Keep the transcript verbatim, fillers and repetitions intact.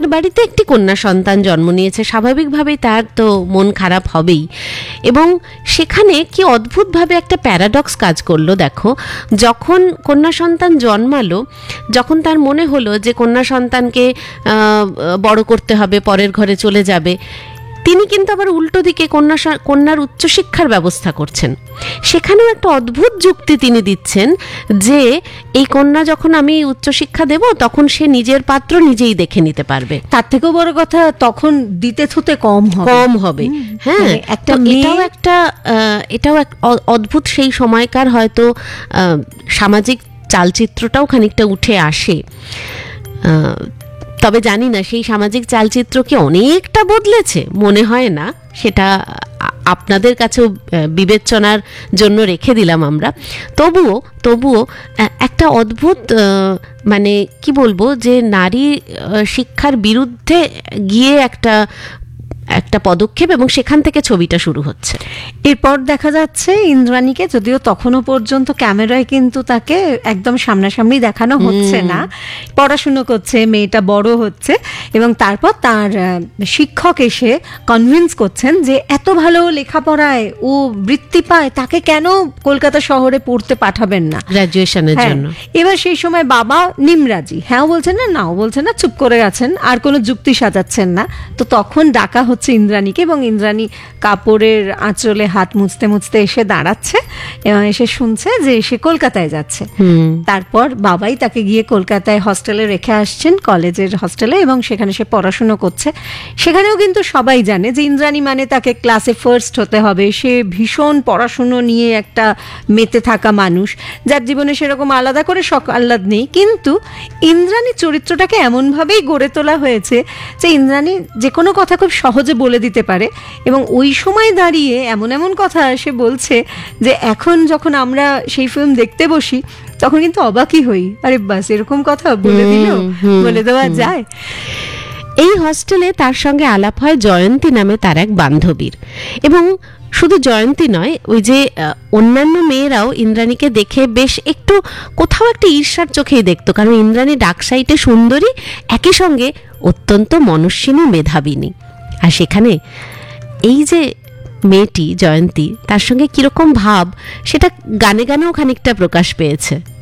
বাড়িতে একটি কন্যা সন্তান জন্ম নিয়েছে, স্বাভাবিকভাবেই তার তো মন খারাপ হবেই। এবং সেখানে কি অদ্ভুতভাবে একটা প্যারাডক্স কাজ করলো দেখো, যখন কন্যা সন্তান জন্মালো, যখন তার মনে হলো যে কন্যা সন্তানকে বড় করতে হবে, পরের ঘরে চলে যাবে, তিনি কিন্তু আবার উল্টো দিকে কন্যা কন্যার উচ্চশিক্ষার ব্যবস্থা করছেন। সেখানেও একটা অদ্ভুত যুক্তি তিনি দিচ্ছেন যে এই কন্যা যখন আমি উচ্চশিক্ষা দেব তখন সে নিজের পাত্র নিজেই দেখে নিতে পারবে। তার থেকেও বড় কথা, তখন দিতে থুতে কম হবে কম হবে হ্যাঁ, একটা এটাও একটা এটাও এক অদ্ভুত সেই সময়কার হয়তো সামাজিক চালচিত্রটাও খানিকটা উঠে আসে। তবে জানি না সেই সামাজিক চালচিত্র কি অনেকটা বদলেছে, মনে হয় না, সেটা আপনাদের কাছেও বিবেচনার জন্য রেখে দিলাম আমরা। তবুও তবুও একটা অদ্ভুত মানে কি বলবো, যে নারী শিক্ষার বিরুদ্ধে গিয়ে একটা একটা পদক্ষেপ, এবং সেখান থেকে ছবিটা শুরু হচ্ছে। এরপর দেখা যাচ্ছে ইন্দ্রাণীকে, যদিও তখনও পর্যন্ত ক্যামেরায় কিন্তু তাকে একদম সামনাসামনি দেখানো হচ্ছে না, পড়াশুনো করছে, মেয়েটা বড় হচ্ছে, এবং তারপর তার শিক্ষক এসে কনভিন্স করছেন যে এত ভালো লেখাপড়ায় ও বৃত্তি পায়, তাকে কেন কলকাতা শহরে পড়তে পাঠাবেন না গ্র্যাজুয়েশনের জন্য। এবার সেই সময় বাবা নিমরাজি, হ্যাঁ বলছেন না, নাও বলছেন না, চুপ করে আছেন, আর কোনো যুক্তি সাজাচ্ছেন না। তো তখন ডাকা হচ্ছে ইন্দ্রাণীকে, এবং ইন্দ্রাণী কাপড়ের আঁচলে হাত মুছতে মুছতে এসে দাঁড়াচ্ছে এবং এসে শুনছে যে সে কলকাতায় যাচ্ছে। তারপর বাবাই তাকে গিয়ে কলকাতায় হস্টেলে রেখে আসছেন, কলেজের হস্টেলে, এবং সেখানে সে পড়াশুনো করছে। সেখানেও কিন্তু সবাই জানে যে ইন্দ্রাণী মানে তাকে ক্লাসে ফার্স্ট হতে হবে, সে ভীষণ পড়াশুনো নিয়ে একটা মেতে থাকা মানুষ, যার জীবনে সেরকম আলাদা করে শখ আহ্লাদ নেই। কিন্তু ইন্দ্রাণী চরিত্রটাকে এমনভাবেই গড়ে তোলা হয়েছে যে ইন্দ্রাণী যে কোনো কথা খুব সহজে বলে দিতে পারে, এবং ওই সময় দাঁড়িয়ে এমন এমন কথা সে বলছে যে এখন যখন আমরা সেই ফিল্ম দেখতে বসি তখন কিন্তু অবাকই হই, আরে বাস এরকম কথা বলে দিল, বলে দেওয়া যায়। এই হস্টেলে তার সঙ্গে আলাপ হয় জয়ন্তী নামে তার এক বান্ধবীর, এবং শুধু জয়ন্তী নয়, ওই যে অন্যান্য মেয়েরাও ইন্দ্রাণীকে দেখে বেশ একটু কোথাও একটা ঈর্ষার চোখেই দেখতো, কারণ ইন্দ্রাণী ডাকসাইটে সুন্দরী, একই সঙ্গে অত্যন্ত মনস্বিনী, মেধাবিনী। আর সেখানে এই যে মেয়েটি জয়ন্তী, তার সঙ্গে কিরকম ভাব সেটা গানে গানেও খানিকটা প্রকাশ পেয়েছে।